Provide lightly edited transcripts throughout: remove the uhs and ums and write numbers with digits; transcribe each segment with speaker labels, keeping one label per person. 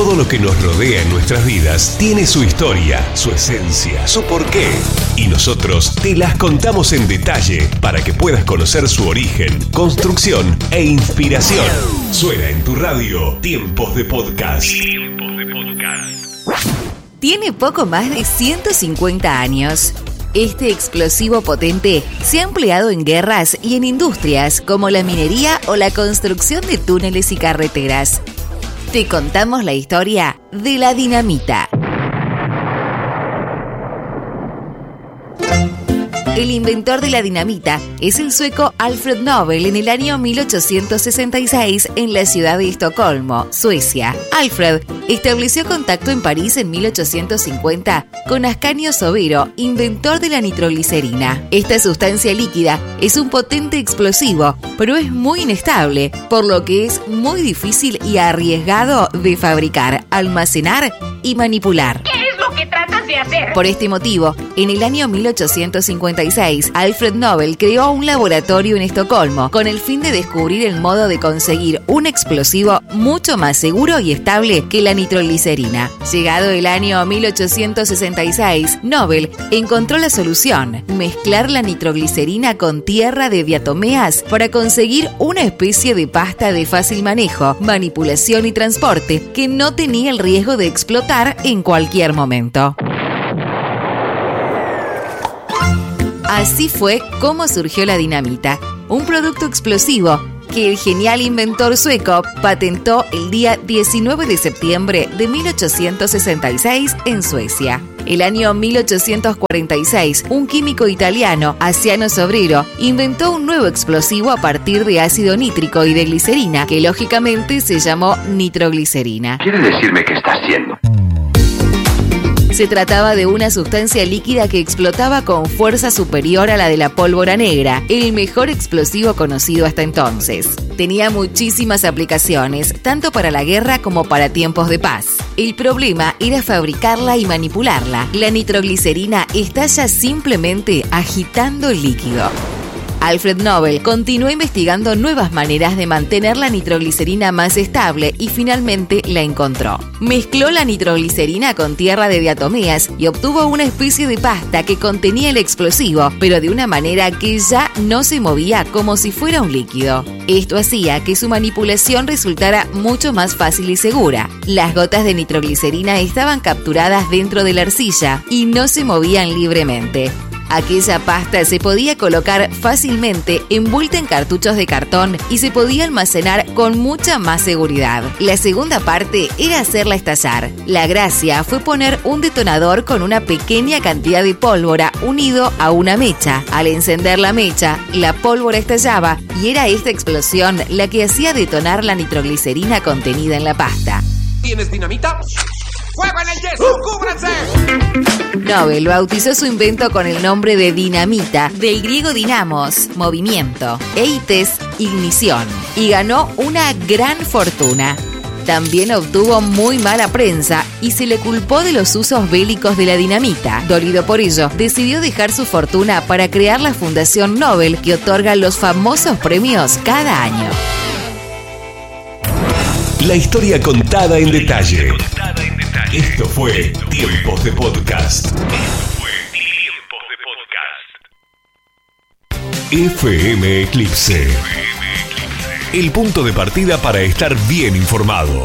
Speaker 1: Todo lo que nos rodea en nuestras vidas tiene su historia, su esencia, su porqué. Y nosotros te las contamos en detalle para que puedas conocer su origen, construcción e inspiración. Suena en tu radio Tiempos de Podcast.
Speaker 2: Tiene poco más de 150 años. Este explosivo potente se ha empleado en guerras y en industrias como la minería o la construcción de túneles y carreteras. Te contamos la historia de la dinamita. El inventor de la dinamita es el sueco Alfred Nobel en el año 1866 en la ciudad de Estocolmo, Suecia. Alfred estableció contacto en París en 1850 con Ascanio Sobero, inventor de la nitroglicerina. Esta sustancia líquida es un potente explosivo, pero es muy inestable, por lo que es muy difícil y arriesgado de fabricar, almacenar y manipular.
Speaker 3: ¿Qué es lo que tratas de hacer?
Speaker 2: Por este motivo, en el año 1856, Alfred Nobel creó un laboratorio en Estocolmo con el fin de descubrir el modo de conseguir un explosivo mucho más seguro y estable que la nitroglicerina. Llegado el año 1866, Nobel encontró la solución: mezclar la nitroglicerina con tierra de diatomeas para conseguir una especie de pasta de fácil manejo, manipulación y transporte que no tenía el riesgo de explotar en cualquier momento. Así fue como surgió la dinamita, un producto explosivo que el genial inventor sueco patentó el día 19 de septiembre de 1866 en Suecia. El año 1846, un químico italiano, Ascanio Sobero, inventó un nuevo explosivo a partir de ácido nítrico y de glicerina, que lógicamente se llamó nitroglicerina.
Speaker 4: ¿Quiere decirme qué está haciendo?
Speaker 2: Se trataba de una sustancia líquida que explotaba con fuerza superior a la de la pólvora negra, el mejor explosivo conocido hasta entonces. Tenía muchísimas aplicaciones, tanto para la guerra como para tiempos de paz. El problema era fabricarla y manipularla. La nitroglicerina estalla simplemente agitando el líquido. Alfred Nobel continuó investigando nuevas maneras de mantener la nitroglicerina más estable y finalmente la encontró. Mezcló la nitroglicerina con tierra de diatomeas y obtuvo una especie de pasta que contenía el explosivo, pero de una manera que ya no se movía como si fuera un líquido. Esto hacía que su manipulación resultara mucho más fácil y segura. Las gotas de nitroglicerina estaban capturadas dentro de la arcilla y no se movían libremente. Aquella pasta se podía colocar fácilmente envuelta en cartuchos de cartón y se podía almacenar con mucha más seguridad. La segunda parte era hacerla estallar. La gracia fue poner un detonador con una pequeña cantidad de pólvora unido a una mecha. Al encender la mecha, la pólvora estallaba y era esta explosión la que hacía detonar la nitroglicerina contenida en la pasta.
Speaker 5: ¿Tienes dinamita? ¡Fuego en el yeso! ¡Cúbranse!
Speaker 2: Nobel bautizó su invento con el nombre de dinamita, del griego dinamos, movimiento, eites, ignición, y ganó una gran fortuna. También obtuvo muy mala prensa y se le culpó de los usos bélicos de la dinamita. Dolido por ello, decidió dejar su fortuna para crear la Fundación Nobel, que otorga los famosos premios cada año.
Speaker 1: La historia contada en detalle. Esto fue Tiempos de Podcast. FM Eclipse. El punto de partida para estar bien informado.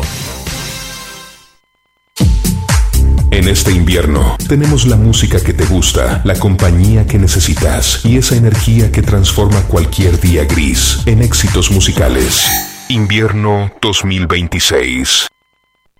Speaker 1: En este invierno tenemos la música que te gusta, la compañía que necesitas y esa energía que transforma cualquier día gris en éxitos musicales. Invierno 2026.